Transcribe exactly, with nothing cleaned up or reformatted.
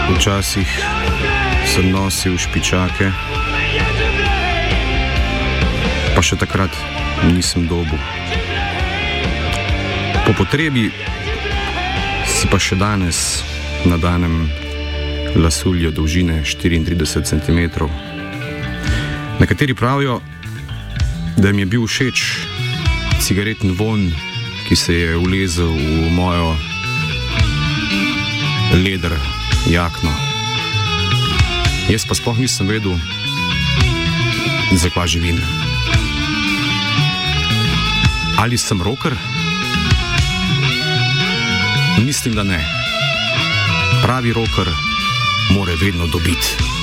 Včasih sem nosil špičake, pa še takrat nisem dobil. Po potrebi si pa še danes nadanem lasuljo dolžine štiriintrideset centimetrov. Nekateri pravijo, da jim je bil všeč cigaretni vonj, ki se je ulezel v mojo leder jakno. Jaz pa sploh nisem vedel, zakaj živim. Ali sem rocker? Mislim, da ne. Pravi rocker mora vedno dobiti.